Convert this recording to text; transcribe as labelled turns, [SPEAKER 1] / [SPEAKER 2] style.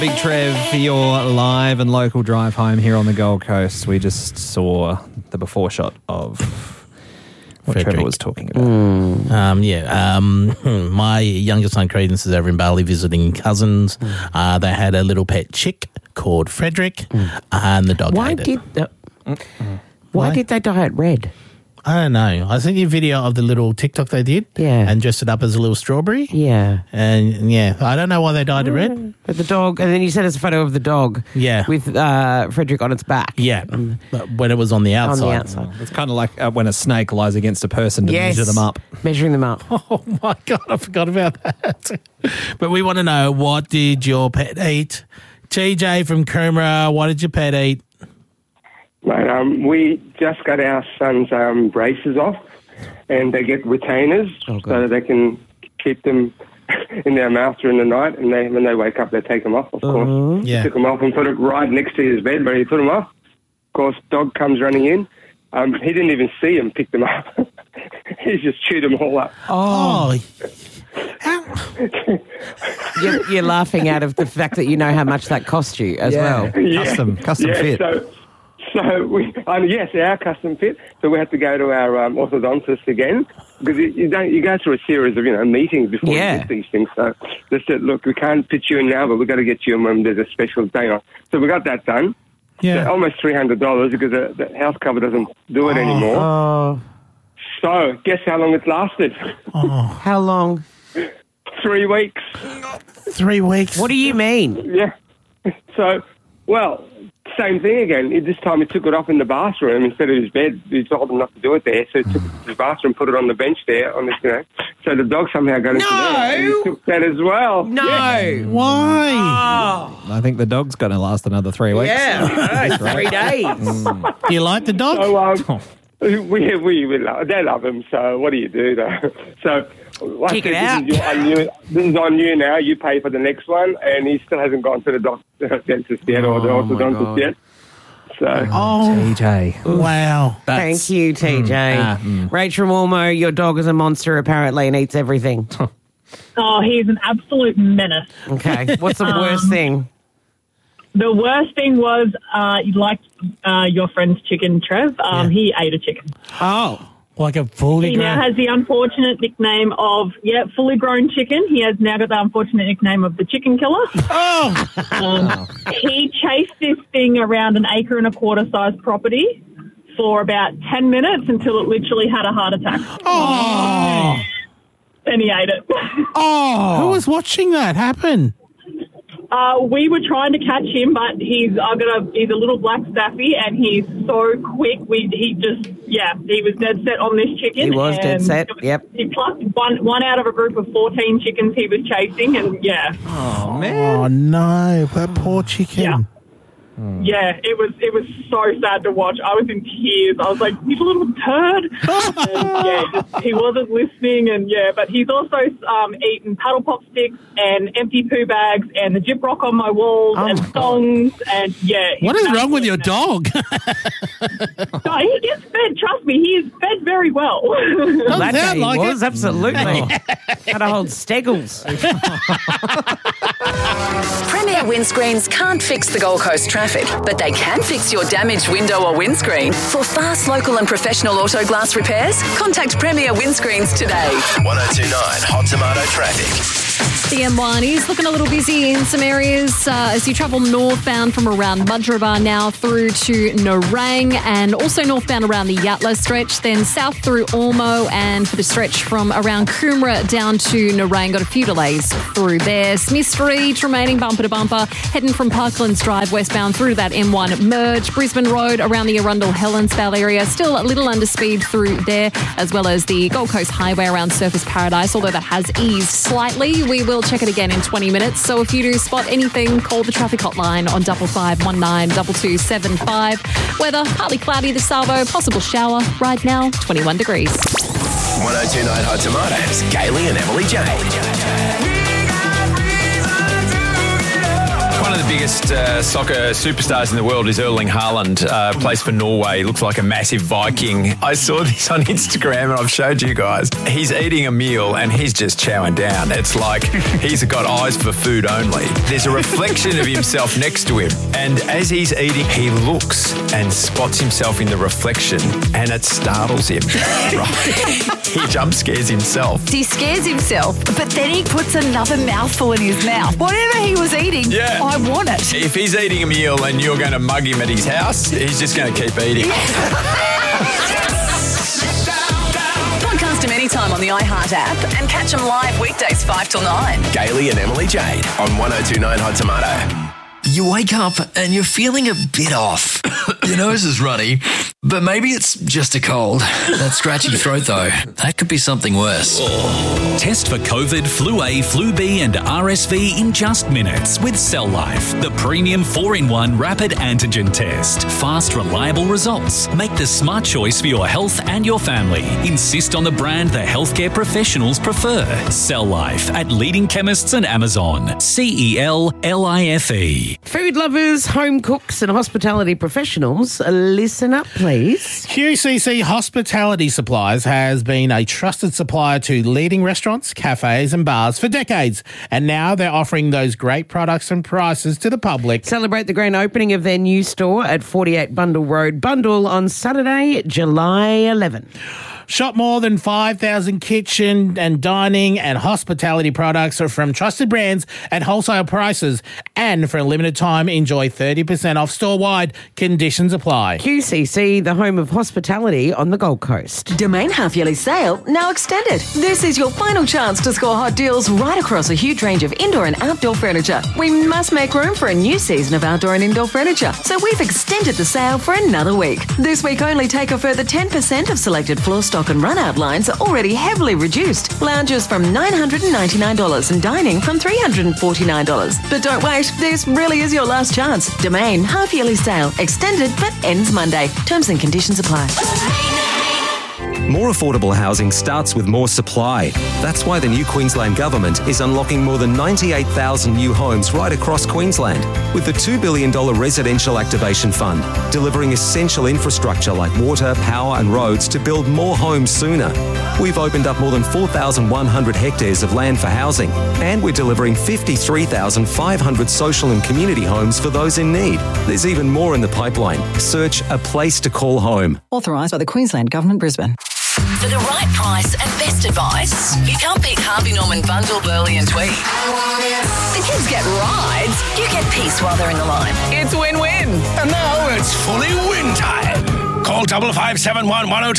[SPEAKER 1] Big Trev, your live and local drive home here on the Gold Coast. We just saw the before shot of what
[SPEAKER 2] Frederick.
[SPEAKER 1] Trevor was talking about.
[SPEAKER 2] My youngest son Credence is over in Bali visiting cousins. They had a little pet chick called Frederick, and the dog
[SPEAKER 3] Why
[SPEAKER 2] ate it.
[SPEAKER 3] Why did they dye it red?
[SPEAKER 2] I don't know. I sent you a video of the little TikTok they did, and dressed it up as a little strawberry.
[SPEAKER 3] Yeah.
[SPEAKER 2] And I don't know why they dyed it red.
[SPEAKER 3] But the dog, and then you sent us a photo of the dog.
[SPEAKER 2] Yeah.
[SPEAKER 3] With Frederick on its back.
[SPEAKER 2] Yeah, but when it was on the outside.
[SPEAKER 3] On the outside.
[SPEAKER 1] It's kind of like when a snake lies against a person to measure them up.
[SPEAKER 3] Measuring them up.
[SPEAKER 2] Oh my God, I forgot about that. But we want to know, what did your pet eat? TJ from Coomera, what did your pet eat?
[SPEAKER 4] Mate, we just got our son's braces off, and they get retainers so that they can keep them in their mouth during the night, and when they wake up, they take them off, of course.
[SPEAKER 2] Yeah.
[SPEAKER 4] He took them off and put it right next to his bed, but he put them off. Of course, dog comes running in. He didn't even see him pick them up. He just chewed them all up.
[SPEAKER 2] Oh.
[SPEAKER 3] You're laughing out of the fact that you know how much that cost you as well.
[SPEAKER 1] Custom fit.
[SPEAKER 4] So we, yes, our custom fit. So we have to go to our orthodontist again, because you go through a series of meetings before you get these things. So they said, look, we can't fit you in now, but we've got to get you in when there's a special day on. So we got that done.
[SPEAKER 1] Yeah,
[SPEAKER 4] so almost $300 because the health cover doesn't do it anymore.
[SPEAKER 3] Oh.
[SPEAKER 4] So guess how long it's lasted?
[SPEAKER 3] How long?
[SPEAKER 4] 3 weeks.
[SPEAKER 2] 3 weeks.
[SPEAKER 3] What do you mean?
[SPEAKER 4] Yeah. So, well, same thing again. This time he took it off in the bathroom instead of his bed. He told him not to do it there, so he took it to the bathroom, put it on the bench there, on this, So the dog somehow got into there. And he took that as well.
[SPEAKER 3] No.
[SPEAKER 4] Yeah.
[SPEAKER 2] Why?
[SPEAKER 3] Oh.
[SPEAKER 1] I think the dog's going to last another 3 weeks.
[SPEAKER 3] Yeah, 3 days.
[SPEAKER 2] Do you like the dog?
[SPEAKER 4] So, we love, they love him, so what do you do, though? So, like
[SPEAKER 3] Kick it out.
[SPEAKER 4] This is on you now. You pay for the next one, and he still hasn't gone to the dentist yet or the orthodontist yet. So,
[SPEAKER 1] TJ.
[SPEAKER 2] Wow.
[SPEAKER 3] Thank you, TJ. Rachel Walmo, your dog is a monster apparently and eats everything.
[SPEAKER 5] Oh, he's an absolute menace.
[SPEAKER 3] Okay. What's the worst thing?
[SPEAKER 5] The worst thing was, like your friend's chicken, Trev. He ate a chicken.
[SPEAKER 3] Oh.
[SPEAKER 2] Like a fully
[SPEAKER 5] He
[SPEAKER 2] grown...
[SPEAKER 5] now has the unfortunate nickname of, fully grown chicken. He has now got the unfortunate nickname of the chicken killer. He chased this thing around an 1.25 acre size property for about 10 minutes until it literally had a heart attack.
[SPEAKER 2] Oh.
[SPEAKER 5] And he ate it.
[SPEAKER 2] Who was watching that happen?
[SPEAKER 5] We were trying to catch him, but he's a little black staffy, and he's so quick. He was dead set on this chicken.
[SPEAKER 3] He was dead set, yep.
[SPEAKER 5] He plucked one out of a group of 14 chickens he was chasing, and
[SPEAKER 1] Oh, man.
[SPEAKER 2] Oh, no. That poor chicken.
[SPEAKER 5] Yeah. Yeah, it was so sad to watch. I was in tears. I was like, "You little turd!" And, he wasn't listening. And but he's also eaten paddle pop sticks and empty poo bags and the jip rock on my walls and thongs. And
[SPEAKER 2] what is wrong with your dog?
[SPEAKER 5] No, he gets fed. Trust me, he is fed very well.
[SPEAKER 3] That day
[SPEAKER 2] like
[SPEAKER 3] he was,
[SPEAKER 2] it.
[SPEAKER 3] absolutely. Had a whole steggles.
[SPEAKER 6] Premier windscreens can't fix the Gold Coast traffic, but they can fix your damaged window or windscreen. For fast, local and professional auto glass repairs, contact Premier Windscreens today.
[SPEAKER 7] 1029 Hot Tomato Traffic.
[SPEAKER 8] The M1 is looking a little busy in some areas as you travel northbound from around Mudgeeraba now through to Nerang, and also northbound around the Yatla stretch, then south through Ormo, and for the stretch from around Coomera down to Nerang, got a few delays through there. Smith Street remaining bumper to bumper, heading from Parklands Drive westbound through that M1 merge. Brisbane Road around the Arundel Helensvale area, still a little under speed through there, as well as the Gold Coast Highway around Surfers Paradise, although that has eased slightly. We will check it again in 20 minutes. So if you do spot anything, call the traffic hotline on 5519 2275. Weather, partly cloudy this Savo, possible shower. Right now, 21 degrees.
[SPEAKER 7] 1029 Hot Tomatoes, Kaylee and Emily Jane.
[SPEAKER 1] One of the
[SPEAKER 9] biggest soccer superstars in the world is Erling Haaland, plays for Norway, looks like a massive Viking. I saw this on Instagram and I've showed you guys. He's eating a meal and he's just chowing down. It's like he's got eyes for food only. There's a reflection of himself next to him, and as he's eating, he looks and spots himself in the reflection, and it startles him. Right? He jump scares himself.
[SPEAKER 10] He scares himself, but then he puts another mouthful in his mouth. Whatever he was eating, I want it.
[SPEAKER 9] If he's eating a meal and you're going to mug him at his house, he's just going to keep eating.
[SPEAKER 6] Podcast him anytime on the iHeart app and catch him live weekdays 5 till 9.
[SPEAKER 7] Gailey and Emily Jade on 102.9 Hot Tomato.
[SPEAKER 11] You wake up and you're feeling a bit off. Your nose is runny, but maybe it's just a cold. That scratchy throat, though, that could be something worse.
[SPEAKER 12] Test for COVID, Flu A, Flu B and RSV in just minutes with Cell Life, the premium 4-in-1 rapid antigen test. Fast, reliable results. Make the smart choice for your health and your family. Insist on the brand the healthcare professionals prefer. Cell Life at leading chemists and Amazon. CELLIFE.
[SPEAKER 3] Food lovers, home cooks and hospitality professionals, listen up please.
[SPEAKER 2] QCC Hospitality Supplies has been a trusted supplier to leading restaurants, cafes and bars for decades, and now they're offering those great products and prices to the public.
[SPEAKER 3] Celebrate the grand opening of their new store at 48 Bundle Road, Bundle on Saturday, July 11.
[SPEAKER 2] Shop more than 5,000 kitchen and dining and hospitality products from trusted brands at wholesale prices. And for a limited time, enjoy 30% off store-wide. Conditions apply.
[SPEAKER 3] QCC, the home of hospitality on the Gold Coast.
[SPEAKER 13] Domain half-yearly sale now extended. This is your final chance to score hot deals right across a huge range of indoor and outdoor furniture. We must make room for a new season of outdoor and indoor furniture, so we've extended the sale for another week. This week only, take a further 10% of selected floor stock and run-out lines are already heavily reduced. Lounges from $999 and dining from $349. But don't wait, this really is your last chance. Domain half-yearly sale extended but ends Monday. Terms and conditions apply.
[SPEAKER 14] More affordable housing starts with more supply. That's why the new Queensland Government is unlocking more than 98,000 new homes right across Queensland with the $2 billion Residential Activation Fund, delivering essential infrastructure like water, power and roads to build more homes sooner. We've opened up more than 4,100 hectares of land for housing, and we're delivering 53,500 social and community homes for those in need. There's even more in the pipeline. Search A Place to Call Home.
[SPEAKER 15] Authorised by the Queensland Government, Brisbane.
[SPEAKER 6] For the right price and best advice, you can't beat Harvey Norman, Bundle, Burley and Tweed. The kids get rides, you get peace while they're in the line. It's win-win.
[SPEAKER 7] And now it's fully win time. Call 5571 102